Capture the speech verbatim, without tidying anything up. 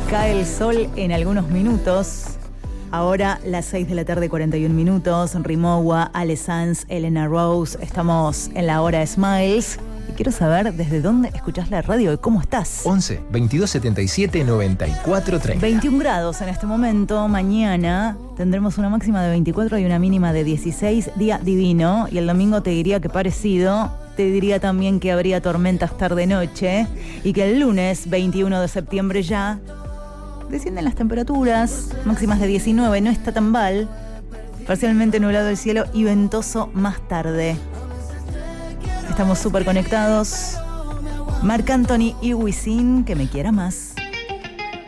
Cae el sol en algunos minutos. Ahora las seis de la tarde, cuarenta y un minutos. Rimowa, Ale Sanz, Elena Rose. Estamos en la hora de Smiles. Y quiero saber desde dónde escuchás la radio y cómo estás. once, veintidós setenta y siete, noventa y cuatro, treinta. veintiún grados en este momento. Mañana tendremos una máxima de veinticuatro y una mínima de dieciséis. Día divino. Y el domingo te diría que parecido. Te diría también que habría tormentas tarde-noche. Y que el lunes, veintiuno de septiembre ya, descienden las temperaturas, máximas de diecinueve, no está tan mal. Parcialmente nublado el cielo y ventoso más tarde. Estamos súper conectados. Marc Anthony y Wisin, que me quiera más.